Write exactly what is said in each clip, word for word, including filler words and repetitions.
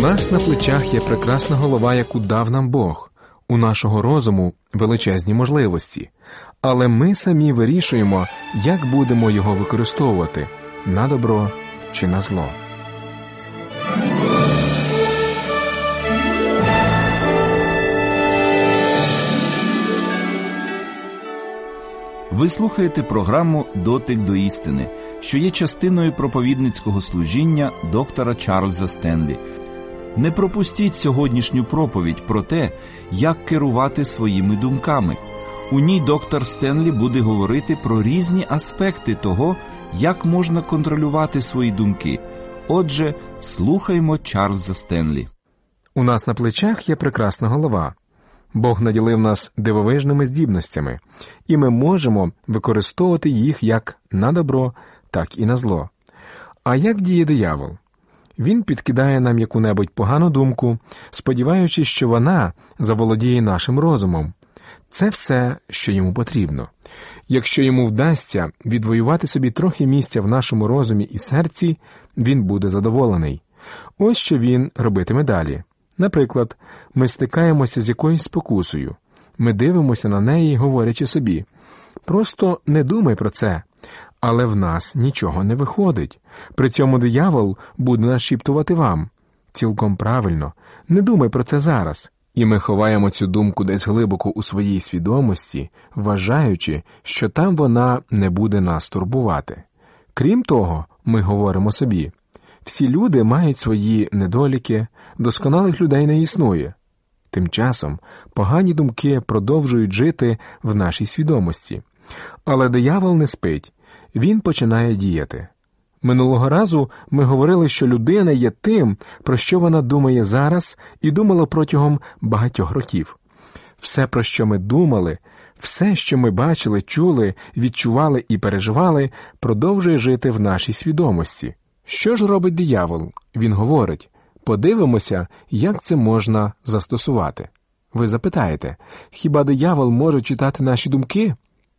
нас на плечах є прекрасна голова, яку дав нам Бог. У нашого розуму величезні можливості. Але ми самі вирішуємо, як будемо його використовувати – на добро чи на зло. Ви слухаєте програму «Дотик до істини», що є частиною проповідницького служіння доктора Чарльза Стенлі. Не пропустіть сьогоднішню проповідь про те, як керувати своїми думками. У ній доктор Стенлі буде говорити про різні аспекти того, як можна контролювати свої думки. Отже, слухаймо Чарльза Стенлі. У нас на плечах є прекрасна голова. Бог наділив нас дивовижними здібностями, і ми можемо використовувати їх як на добро, так і на зло. А як діє диявол? Він підкидає нам яку-небудь погану думку, сподіваючись, що вона заволодіє нашим розумом. Це все, що йому потрібно. Якщо йому вдасться відвоювати собі трохи місця в нашому розумі і серці, він буде задоволений. Ось що він робитиме далі. Наприклад, ми стикаємося з якоюсь спокусою. Ми дивимося на неї, говорячи собі: «Просто не думай про це». Але в нас нічого не виходить. При цьому диявол буде нашіптувати вам: «Цілком правильно, не думай про це зараз». І ми ховаємо цю думку десь глибоко у своїй свідомості, вважаючи, що там вона не буде нас турбувати. Крім того, ми говоримо собі: «Всі люди мають свої недоліки, досконалих людей не існує». Тим часом погані думки продовжують жити в нашій свідомості. Але диявол не спить. Він починає діяти. Минулого разу ми говорили, що людина є тим, про що вона думає зараз і думала протягом багатьох років. Все, про що ми думали, все, що ми бачили, чули, відчували і переживали, продовжує жити в нашій свідомості. Що ж робить диявол? Він говорить: подивимося, як це можна застосувати. Ви запитаєте, хіба диявол може читати наші думки?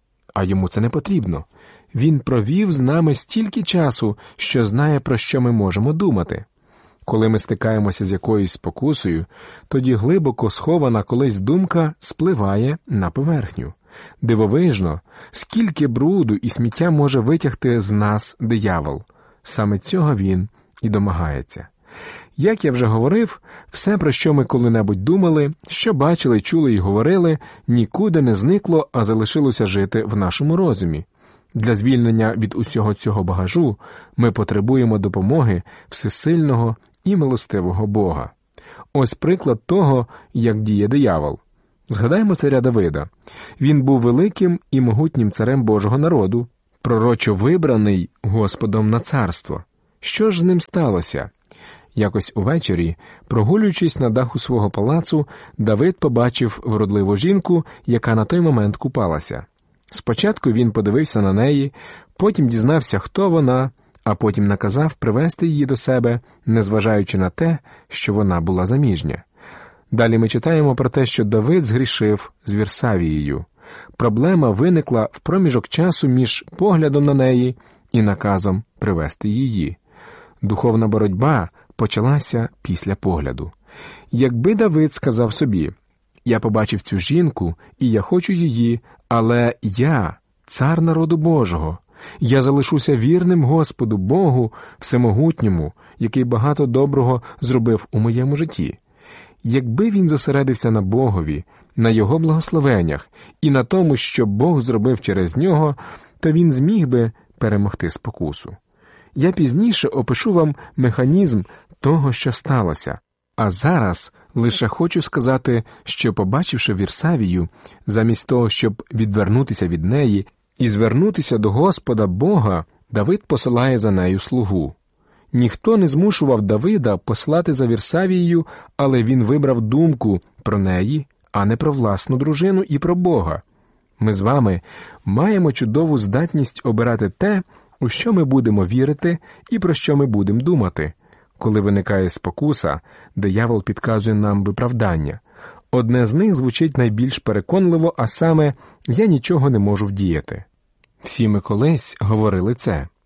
А йому це не потрібно. Він провів з нами стільки часу, що знає, про що ми можемо думати. Коли ми стикаємося з якоюсь спокусою, тоді глибоко схована колись думка спливає на поверхню. Дивовижно, скільки бруду і сміття може витягти з нас диявол. Саме цього він і домагається. Як я вже говорив, все, про що ми коли-небудь думали, що бачили, чули і говорили, нікуди не зникло, а залишилося жити в нашому розумі. Для звільнення від усього цього багажу ми потребуємо допомоги всесильного і милостивого Бога. Ось приклад того, як діє диявол. Згадаймо царя Давида. Він був великим і могутнім царем Божого народу, пророчо вибраний Господом на царство. Що ж з ним сталося? Якось увечері, прогулюючись на даху свого палацу, Давид побачив вродливу жінку, яка на той момент купалася. Спочатку він подивився на неї, потім дізнався, хто вона, а потім наказав привести її до себе, незважаючи на те, що вона була заміжня. Далі ми читаємо про те, що Давид згрішив з Вірсавією. Проблема виникла в проміжок часу між поглядом на неї і наказом привести її. Духовна боротьба почалася після погляду. Якби Давид сказав собі: «Я побачив цю жінку, і я хочу її, але я – цар народу Божого. Я залишуся вірним Господу, Богу Всемогутньому, який багато доброго зробив у моєму житті». Якби він зосередився на Богові, на Його благословеннях і на тому, що Бог зробив через нього, то він зміг би перемогти спокусу. Я пізніше опишу вам механізм того, що сталося. А зараз лише хочу сказати, що, побачивши Вірсавію, замість того, щоб відвернутися від неї і звернутися до Господа Бога, Давид посилає за нею слугу. Ніхто не змушував Давида послати за Вірсавією, але він вибрав думку про неї, а не про власну дружину і про Бога. Ми з вами маємо чудову здатність обирати те, у що ми будемо вірити і про що ми будемо думати. Коли виникає спокуса, диявол підказує нам виправдання. Одне з них звучить найбільш переконливо, а саме «я нічого не можу вдіяти». Всі ми колись говорили це.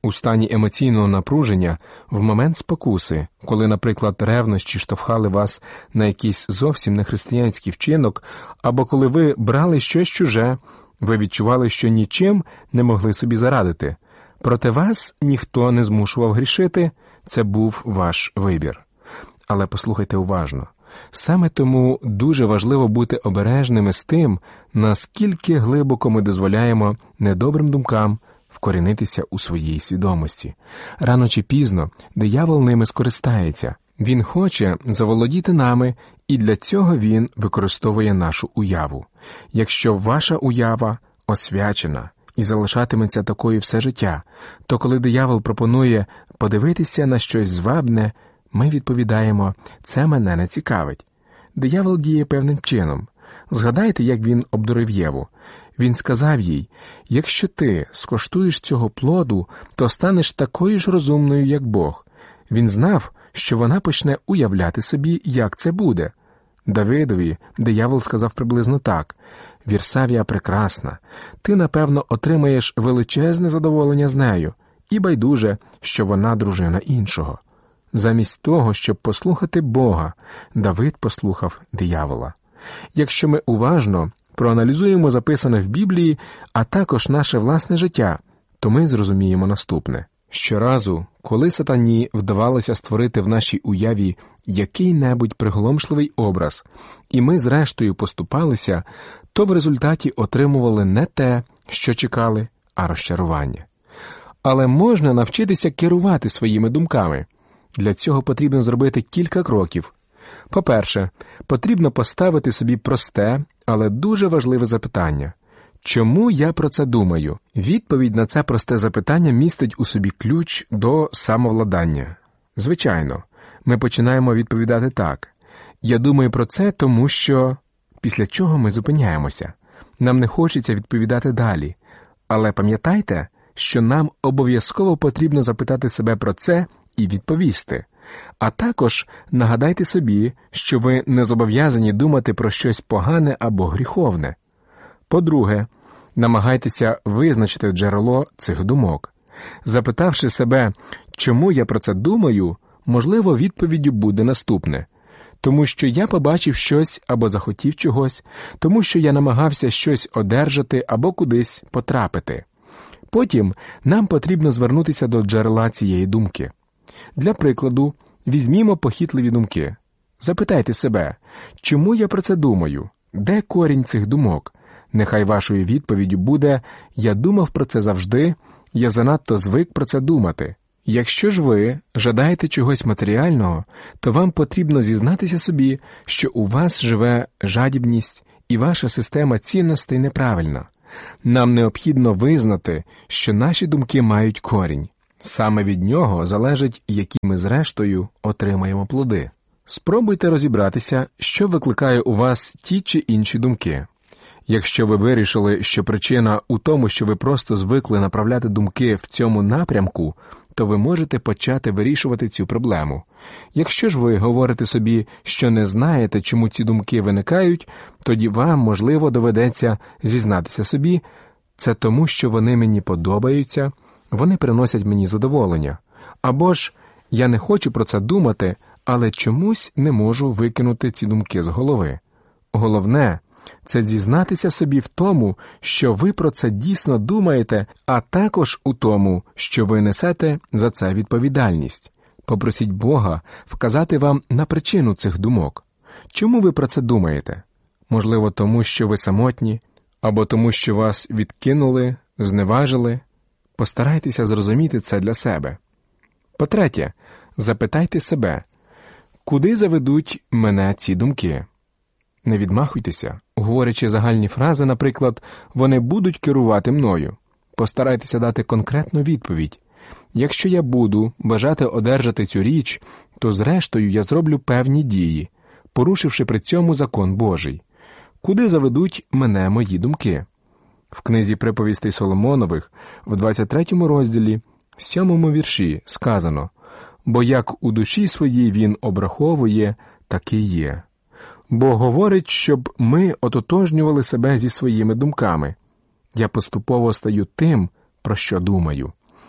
У стані емоційного напруження, в момент спокуси, коли, наприклад, ревнощі штовхали вас на якийсь зовсім нехристиянський вчинок, або коли ви брали щось чуже, ви відчували, що нічим не могли собі зарадити. Проте вас ніхто не змушував грішити, це був ваш вибір. Але послухайте уважно. Саме тому дуже важливо бути обережними з тим, наскільки глибоко ми дозволяємо недобрим думкам вкорінитися у своїй свідомості. Рано чи пізно диявол ними скористається. Він хоче заволодіти нами, і для цього він використовує нашу уяву. Якщо ваша уява освячена і залишатиметься такою все життя, то коли диявол пропонує подивитися на щось звабне, ми відповідаємо: «Це мене не цікавить». Диявол діє певним чином. Згадайте, як він обдурив Єву. Він сказав їй: «Якщо ти скоштуєш цього плоду, то станеш такою ж розумною, як Бог». Він знав, що вона почне уявляти собі, як це буде. Давидові диявол сказав приблизно так: «Вірсавія прекрасна, ти, напевно, отримаєш величезне задоволення з нею, і байдуже, що вона дружина іншого». Замість того, щоб послухати Бога, Давид послухав диявола. Якщо ми уважно проаналізуємо записане в Біблії, а також наше власне життя, то ми зрозуміємо наступне. Щоразу, коли сатані вдавалося створити в нашій уяві який-небудь приголомшливий образ, і ми зрештою поступалися, то в результаті отримували не те, що чекали, а розчарування. Але можна навчитися керувати своїми думками. Для цього потрібно зробити кілька кроків. По-перше, потрібно поставити собі просте, але дуже важливе запитання. Чому я про це думаю? Відповідь на це просте запитання містить у собі ключ до самовладання. Звичайно, ми починаємо відповідати так. Я думаю про це, тому що... Після чого ми зупиняємося. Нам не хочеться відповідати далі. Але пам'ятайте, що нам обов'язково потрібно запитати себе про це і відповісти. А також нагадайте собі, що ви не зобов'язані думати про щось погане або гріховне. По-друге, намагайтеся визначити джерело цих думок. Запитавши себе, чому я про це думаю, можливо, відповіддю буде наступне. Тому що я побачив щось або захотів чогось, тому що я намагався щось одержати або кудись потрапити. Потім нам потрібно звернутися до джерела цієї думки. Для прикладу, візьмімо похитливі думки. Запитайте себе, чому я про це думаю? Де корінь цих думок? Нехай вашою відповіддю буде: «Я думав про це завжди, я занадто звик про це думати». Якщо ж ви жадаєте чогось матеріального, то вам потрібно зізнатися собі, що у вас живе жадібність і ваша система цінностей неправильна. Нам необхідно визнати, що наші думки мають корінь. Саме від нього залежить, які ми зрештою отримаємо плоди. Спробуйте розібратися, що викликає у вас ті чи інші думки. Якщо ви вирішили, що причина у тому, що ви просто звикли направляти думки в цьому напрямку, то ви можете почати вирішувати цю проблему. Якщо ж ви говорите собі, що не знаєте, чому ці думки виникають, тоді вам, можливо, доведеться зізнатися собі: це тому, що вони мені подобаються, вони приносять мені задоволення. Або ж я не хочу про це думати, але чомусь не можу викинути ці думки з голови. Головне – це зізнатися собі в тому, що ви про це дійсно думаєте, а також у тому, що ви несете за це відповідальність. Попросіть Бога вказати вам на причину цих думок. Чому ви про це думаєте? Можливо, тому, що ви самотні, або тому, що вас відкинули, зневажили. Постарайтеся зрозуміти це для себе. По-третє, запитайте себе, куди заведуть мене ці думки? Не відмахуйтеся, говорячи загальні фрази, наприклад, «вони будуть керувати мною». Постарайтеся дати конкретну відповідь. Якщо я буду бажати одержати цю річ, то зрештою я зроблю певні дії, порушивши при цьому закон Божий. Куди заведуть мене мої думки? В книзі «Приповістей Соломонових» в двадцять третьому розділі, в сьомому вірші сказано: «Бо як у душі своїй він обраховує, так і є». Бог говорить, щоб ми ототожнювали себе зі своїми думками. Я поступово стаю тим, про що думаю.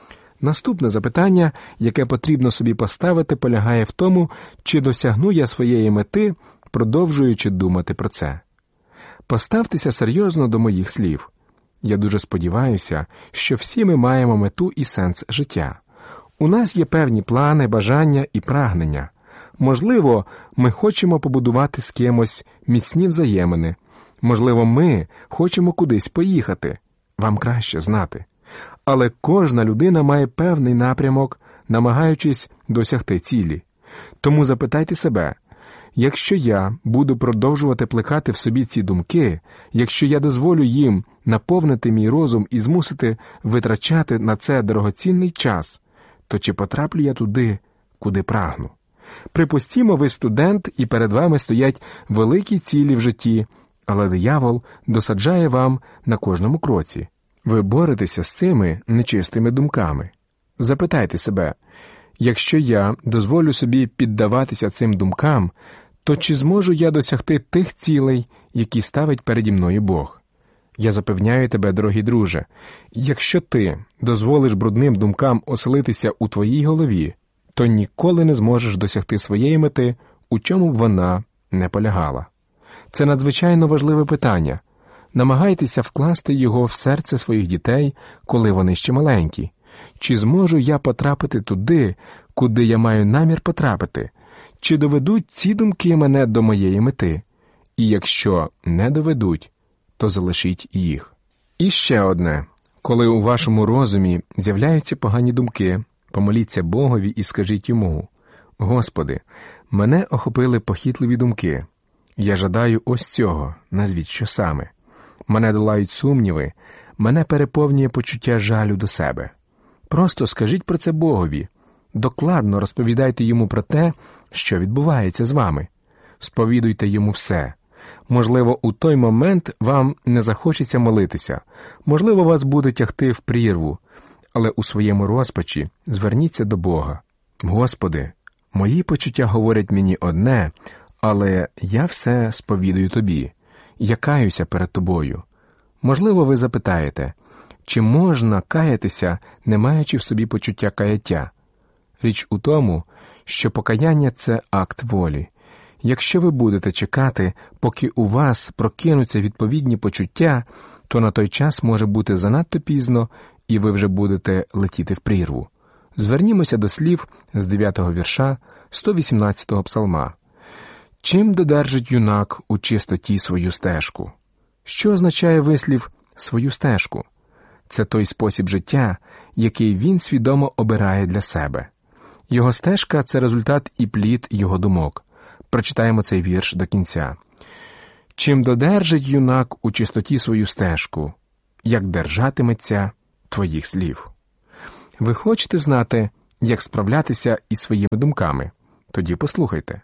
Наступне запитання, яке потрібно собі поставити, полягає в тому, чи досягну я своєї мети, продовжуючи думати про це. Поставтеся серйозно до моїх слів. Я дуже сподіваюся, що всі ми маємо мету і сенс життя. У нас є певні плани, бажання і прагнення. Можливо, ми хочемо побудувати з кимось міцні взаємини. Можливо, ми хочемо кудись поїхати. Вам краще знати. Але кожна людина має певний напрямок, намагаючись досягти цілі. Тому запитайте себе, якщо я буду продовжувати плекати в собі ці думки, якщо я дозволю їм наповнити мій розум і змусити витрачати на це дорогоцінний час, то чи потраплю я туди, куди прагну? Припустімо, ви студент, і перед вами стоять великі цілі в житті, але диявол досаджає вам на кожному кроці. Ви боретеся з цими нечистими думками. Запитайте себе, якщо я дозволю собі піддаватися цим думкам, то чи зможу я досягти тих цілей, які ставить переді мною Бог? Я запевняю тебе, дорогий друже, якщо ти дозволиш брудним думкам оселитися у твоїй голові, то ніколи не зможеш досягти своєї мети, у чому б вона не полягала. Це надзвичайно важливе питання. Намагайтеся вкласти його в серце своїх дітей, коли вони ще маленькі. Чи зможу я потрапити туди, куди я маю намір потрапити? Чи доведуть ці думки мене до моєї мети? І якщо не доведуть, то залишіть їх. І ще одне. Коли у вашому розумі з'являються погані думки, помоліться Богові і скажіть йому: «Господи, мене охопили похитливі думки. Я жадаю ось цього, назвіть, що саме. Мене долають сумніви, мене переповнює почуття жалю до себе». Просто скажіть про це Богові. Докладно розповідайте йому про те, що відбувається з вами. Сповідуйте йому все. Можливо, у той момент вам не захочеться молитися. Можливо, вас буде тягти в прірву. Але у своєму розпачі зверніться до Бога. «Господи, мої почуття говорять мені одне, але я все сповідую Тобі. Я каюся перед Тобою». Можливо, ви запитаєте, чи можна каятися, не маючи в собі почуття каяття? Річ у тому, що покаяння – це акт волі. Якщо ви будете чекати, поки у вас прокинуться відповідні почуття, то на той час може бути занадто пізно, і ви вже будете летіти в прірву. Звернімося до слів з дев'ятого вірша сто вісімнадцятого псалма. «Чим додержить юнак у чистоті свою стежку?» Що означає вислів «свою стежку»? Це той спосіб життя, який він свідомо обирає для себе. Його стежка – це результат і плід його думок. Прочитаємо цей вірш до кінця. «Чим додержить юнак у чистоті свою стежку, як держатиметься твоїх слів». Ви хочете знати, як справлятися із своїми думками? Тоді послухайте.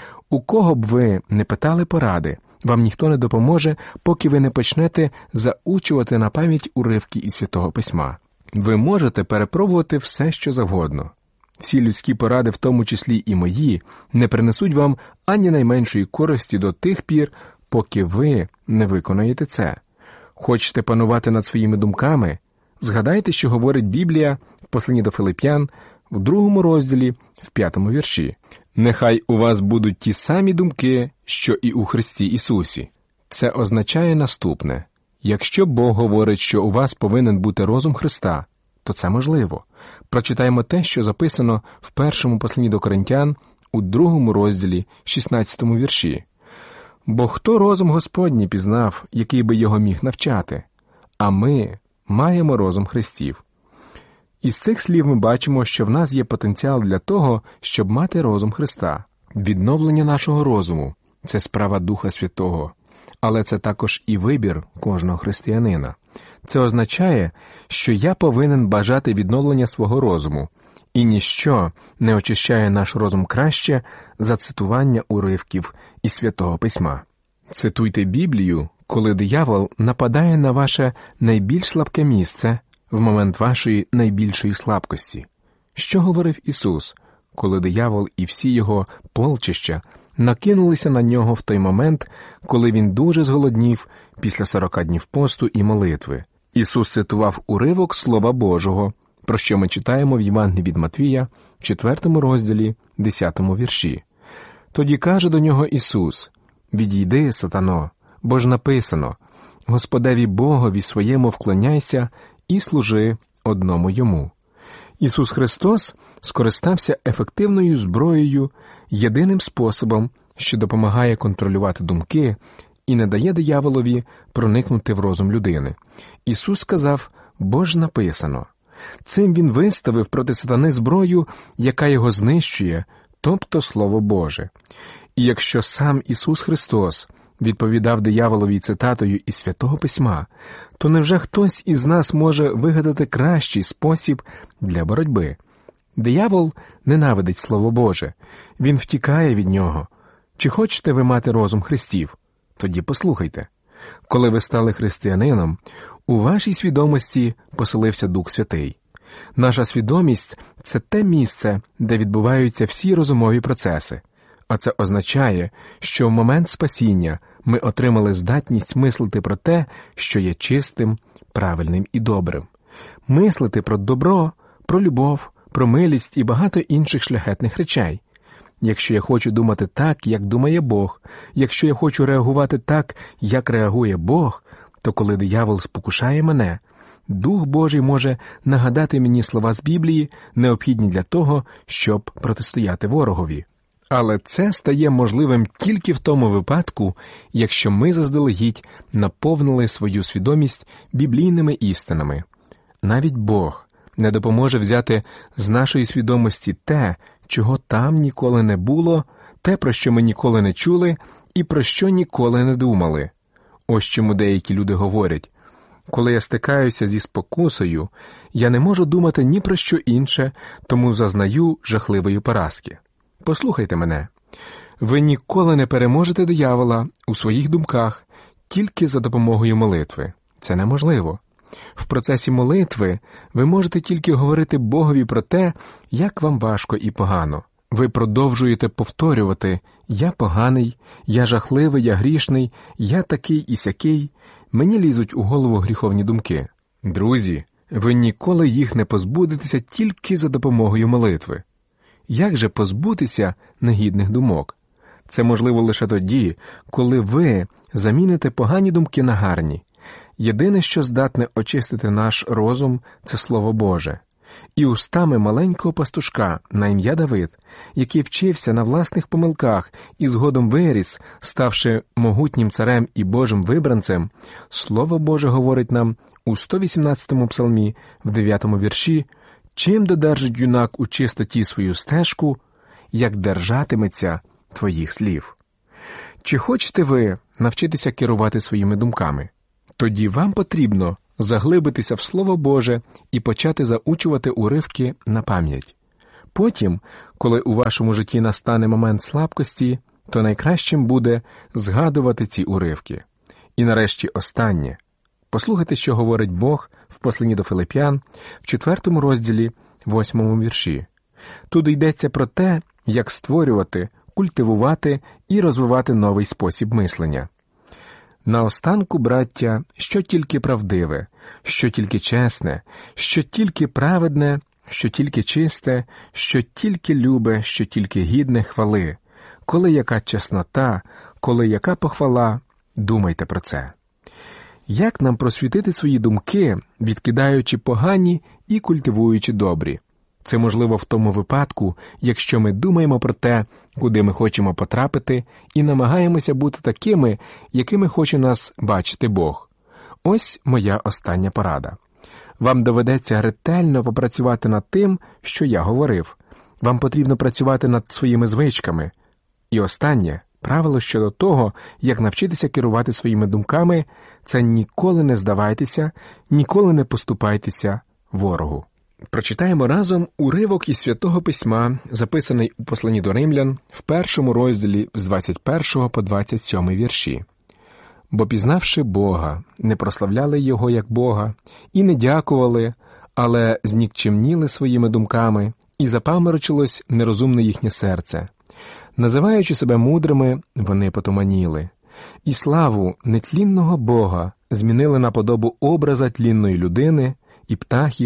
У кого б ви не питали поради, вам ніхто не допоможе, поки ви не почнете заучувати на пам'ять уривки із Святого Письма. Ви можете перепробувати все, що завгодно. Всі людські поради, в тому числі і мої, не принесуть вам ані найменшої користі до тих пір, поки ви не виконаєте це. Хочете панувати над своїми думками? Згадайте, що говорить Біблія в посланні до Филип'ян в другому розділі, в п'ятому вірші. «Нехай у вас будуть ті самі думки, що і у Христі Ісусі». Це означає наступне. Якщо Бог говорить, що у вас повинен бути розум Христа, то це можливо. Прочитаємо те, що записано в першому посланні до Коринтян у другому розділі, шістнадцятому вірші. «Бо хто розум Господній пізнав, який би його міг навчати? А ми маємо розум Христів». Із цих слів ми бачимо, що в нас є потенціал для того, щоб мати розум Христа. Відновлення нашого розуму – це справа Духа Святого, але це також і вибір кожного християнина. Це означає, що я повинен бажати відновлення свого розуму, і ніщо не очищає наш розум краще за цитування уривків із Святого Письма. Цитуйте Біблію, коли диявол нападає на ваше найбільш слабке місце в момент вашої найбільшої слабкості. Що говорив Ісус, коли диявол і всі його полчища накинулися на нього в той момент, коли він дуже зголоднів після сорока днів посту і молитви? Ісус цитував уривок Слова Божого, про що ми читаємо в Євангелії від Матвія, четвертому розділі, десятому вірші. Тоді каже до нього Ісус: «Відійди, сатано, бо ж написано: Господеві Богові своєму вклоняйся і служи одному Йому». Ісус Христос скористався ефективною зброєю, єдиним способом, що допомагає контролювати думки і не дає дияволові проникнути в розум людини. Ісус сказав: «Бо ж написано». Цим Він виставив проти сатани зброю, яка його знищує, тобто Слово Боже. І якщо сам Ісус Христос відповідав дияволові цитатою із Святого Письма, то невже хтось із нас може вигадати кращий спосіб для боротьби? Диявол ненавидить Слово Боже. Він втікає від нього. Чи хочете ви мати розум Христів? Тоді послухайте. Коли ви стали християнином, у вашій свідомості поселився Дух Святий. Наша свідомість – це те місце, де відбуваються всі розумові процеси. А це означає, що в момент спасіння ми отримали здатність мислити про те, що є чистим, правильним і добрим. Мислити про добро, про любов, про милість і багато інших шляхетних речей. Якщо я хочу думати так, як думає Бог, якщо я хочу реагувати так, як реагує Бог, то коли диявол спокушає мене, Дух Божий може нагадати мені слова з Біблії, необхідні для того, щоб протистояти ворогові. Але це стає можливим тільки в тому випадку, якщо ми заздалегідь наповнили свою свідомість біблійними істинами. Навіть Бог не допоможе взяти з нашої свідомості те, чого там ніколи не було, те, про що ми ніколи не чули і про що ніколи не думали. Ось чому деякі люди говорять: «Коли я стикаюся зі спокусою, я не можу думати ні про що інше, тому зазнаю жахливої поразки». Послухайте мене. Ви ніколи не переможете диявола у своїх думках тільки за допомогою молитви. Це неможливо. В процесі молитви ви можете тільки говорити Богові про те, як вам важко і погано. Ви продовжуєте повторювати: «Я поганий, я жахливий, я грішний, я такий і сякий». Мені лізуть у голову гріховні думки. Друзі, ви ніколи їх не позбудетеся тільки за допомогою молитви. Як же позбутися негідних думок? Це можливо лише тоді, коли ви заміните погані думки на гарні. Єдине, що здатне очистити наш розум – це Слово Боже. І устами маленького пастушка на ім'я Давид, який вчився на власних помилках і згодом виріс, ставши могутнім царем і Божим вибранцем, Слово Боже говорить нам у сто вісімнадцятому псалмі, в дев'ятому вірші: «Чим додержить юнак у чистоті свою стежку, як держатиметься твоїх слів». Чи хочете ви навчитися керувати своїми думками? Тоді вам потрібно заглибитися в Слово Боже і почати заучувати уривки на пам'ять. Потім, коли у вашому житті настане момент слабкості, то найкращим буде згадувати ці уривки. І нарешті останнє. Послухайте, що говорить Бог в посланні до Филип'ян в четвертому розділі, восьмому вірші. Тут йдеться про те, як створювати, культивувати і розвивати новий спосіб мислення. Наостанку, браття, що тільки правдиве, що тільки чесне, що тільки праведне, що тільки чисте, що тільки любе, що тільки гідне хвали. Коли яка чеснота, коли яка похвала, думайте про це. Як нам просвітити свої думки, відкидаючи погані і культивуючи добрі? Це можливо в тому випадку, якщо ми думаємо про те, куди ми хочемо потрапити, і намагаємося бути такими, якими хоче нас бачити Бог. Ось моя остання порада. Вам доведеться ретельно попрацювати над тим, що я говорив. Вам потрібно працювати над своїми звичками. І останнє правило щодо того, як навчитися керувати своїми думками, це ніколи не здавайтеся, ніколи не поступайтеся ворогу. Прочитаємо разом уривок із Святого Письма, записаний у посланні до Римлян, в першому розділі з двадцять першого по двадцять сьомий вірші. «Бо пізнавши Бога, не прославляли Його як Бога, і не дякували, але знікчемніли своїми думками, і запаморочилось нерозумне їхнє серце. Називаючи себе мудрими, вони потуманіли. І славу нетлінного Бога змінили на подобу образа тлінної людини, і птахів,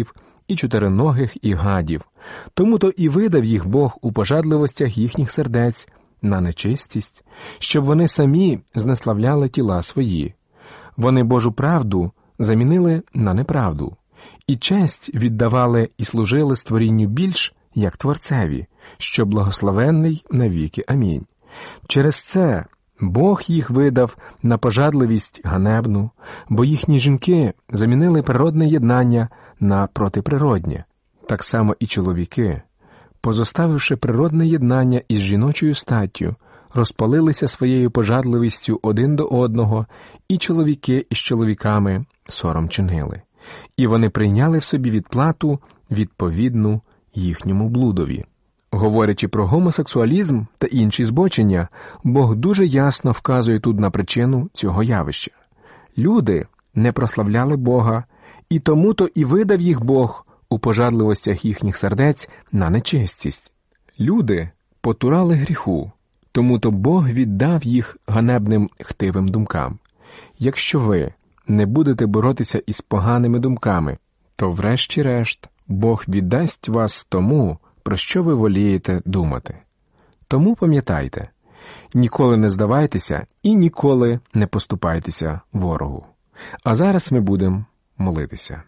і чотириногих, і гадів. Тому-то і видав їх Бог у пожадливостях їхніх сердець на нечистість, щоб вони самі знеславляли тіла свої. Вони Божу правду замінили на неправду, і честь віддавали і служили створінню більш, як Творцеві, що благословенний навіки. Амінь. Через це Бог їх видав на пожадливість ганебну, бо їхні жінки замінили природне єднання на протиприроднє. Так само і чоловіки, позоставивши природне єднання із жіночою статтю, розпалилися своєю пожадливістю один до одного, і чоловіки із чоловіками сором чинили. І вони прийняли в собі відплату відповідну їхньому блудові. Говорячи про гомосексуалізм та інші збочення, Бог дуже ясно вказує тут на причину цього явища. Люди не прославляли Бога, і тому-то і видав їх Бог у пожадливостях їхніх сердець на нечистість. Люди потурали гріху, тому-то Бог віддав їх ганебним хтивим думкам. Якщо ви не будете боротися із поганими думками, то врешті-решт Бог віддасть вас тому, про що ви волієте думати. Тому пам'ятайте, ніколи не здавайтеся і ніколи не поступайтеся ворогу. А зараз ми будемо молитися.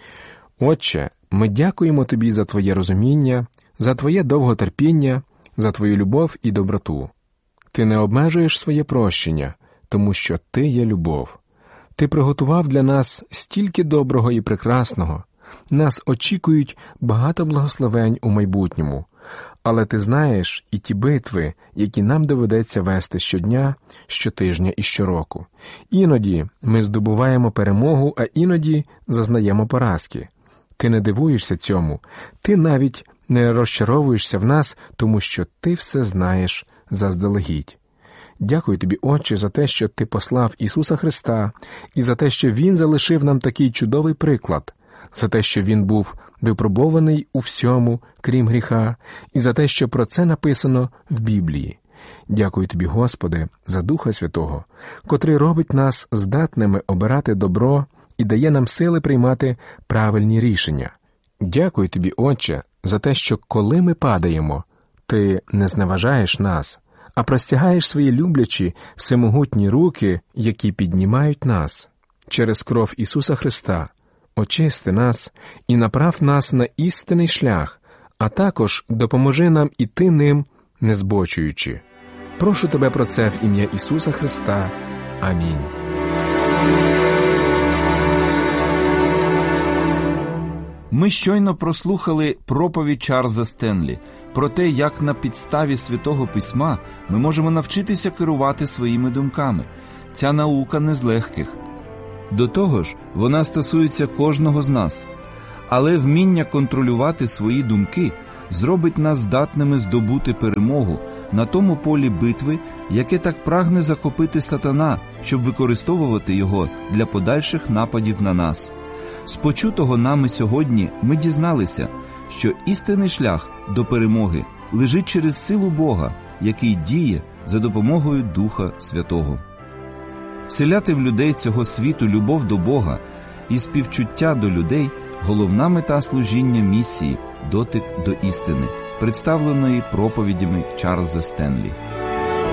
Отче, ми дякуємо Тобі за Твоє розуміння, за Твоє довготерпіння, за Твою любов і доброту. Ти не обмежуєш своє прощення, тому що Ти є любов. Ти приготував для нас стільки доброго і прекрасного. Нас очікують багато благословень у майбутньому, але Ти знаєш і ті битви, які нам доведеться вести щодня, щотижня і щороку. Іноді ми здобуваємо перемогу, а іноді зазнаємо поразки. Ти не дивуєшся цьому, ти навіть не розчаровуєшся в нас, тому що Ти все знаєш заздалегідь. Дякую Тобі, Отче, за те, що Ти послав Ісуса Христа, і за те, що Він залишив нам такий чудовий приклад, за те, що Він був випробований у всьому, крім гріха, і за те, що про це написано в Біблії. Дякую Тобі, Господи, за Духа Святого, котрий робить нас здатними обирати добро і дає нам сили приймати правильні рішення. Дякую Тобі, Отче, за те, що коли ми падаємо, Ти не зневажаєш нас, а простягаєш свої люблячі, всемогутні руки, які піднімають нас. Через кров Ісуса Христа очисти нас і направ нас на істинний шлях, а також допоможи нам іти ним, не збочуючи. Прошу Тебе про це в ім'я Ісуса Христа. Амінь. Ми щойно прослухали проповідь Чарльза Стенлі про те, як на підставі Святого Письма ми можемо навчитися керувати своїми думками. Ця наука не з легких. До того ж, вона стосується кожного з нас. Але вміння контролювати свої думки зробить нас здатними здобути перемогу на тому полі битви, яке так прагне захопити сатана, щоб використовувати його для подальших нападів на нас. З почутого нами сьогодні ми дізналися, що істинний шлях до перемоги лежить через силу Бога, який діє за допомогою Духа Святого. Вселяти в людей цього світу любов до Бога і співчуття до людей – головна мета служіння місії «Дотик до істини», представленої проповідями Чарльза Стенлі.